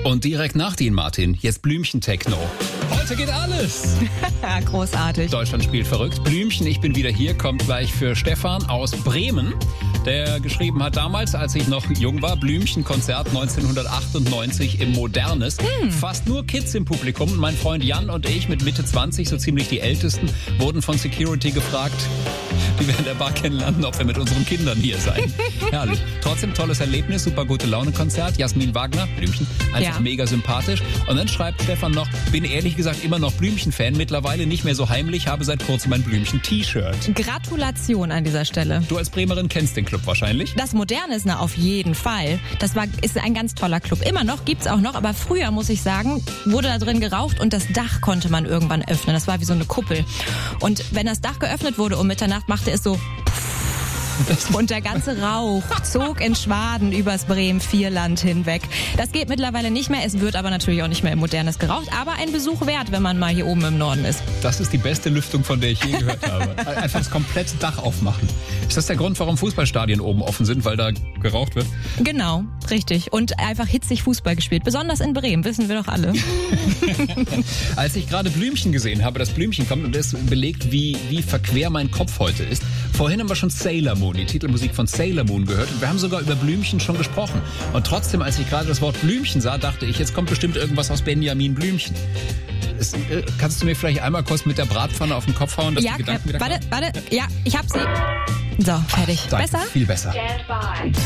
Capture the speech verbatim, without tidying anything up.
Und direkt nach Dean Martin, jetzt Blümchen-Techno. Heute geht alles. Großartig. Deutschland spielt verrückt. Blümchen, ich bin wieder hier, kommt gleich für Stefan aus Bremen, der geschrieben hat, damals, als ich noch jung war, Blümchen-Konzert neunzehnhundertachtundneunzig im Modernes. Hm. Fast nur Kids im Publikum. Und mein Freund Jan und ich mit Mitte zwanzig, so ziemlich die Ältesten, wurden von Security gefragt, die wir in der Bar kennenlernen, ob wir mit unseren Kindern hier seien. Herrlich. Trotzdem tolles Erlebnis, super gute Laune-Konzert. Jasmin Wagner, Blümchen, einfach ja. mega sympathisch. Und dann schreibt Stefan noch, bin ehrlich gesagt immer noch Blümchen-Fan, mittlerweile nicht mehr so heimlich, habe seit kurzem ein Blümchen-T-Shirt. Gratulation an dieser Stelle. Du als Bremerin kennst den Club wahrscheinlich? Das Modernes, na auf jeden Fall. Das war, ist ein ganz toller Club. Immer noch, gibt's auch noch, aber früher, muss ich sagen, wurde da drin geraucht und das Dach konnte man irgendwann öffnen. Das war wie so eine Kuppel. Und wenn das Dach geöffnet wurde um Mitternacht, machte es so und der ganze Rauch zog in Schwaden übers Bremen-Vierland hinweg. Das geht mittlerweile nicht mehr. Es wird aber natürlich auch nicht mehr im Modernes geraucht. Aber ein Besuch wert, wenn man mal hier oben im Norden ist. Das ist die beste Lüftung, von der ich je gehört habe. Einfach das komplette Dach aufmachen. Ist das der Grund, warum Fußballstadien oben offen sind, weil da geraucht wird? Genau, richtig. Und einfach hitzig Fußball gespielt. Besonders in Bremen, wissen wir doch alle. Als ich gerade Blümchen gesehen habe, das Blümchen kommt und das belegt, wie, wie verquer mein Kopf heute ist. Vorhin haben wir schon Sailor Moon, die Titelmusik von Sailor Moon gehört und wir haben sogar über Blümchen schon gesprochen. Und trotzdem, als ich gerade das Wort Blümchen sah, dachte ich, jetzt kommt bestimmt irgendwas aus Benjamin Blümchen. Es, äh, kannst du mir vielleicht einmal kurz mit der Bratpfanne auf den Kopf hauen, dass ja, die Gedanken wieder warte, kommen? warte, ja, ich hab sie. So, fertig. Danke, besser? Viel besser.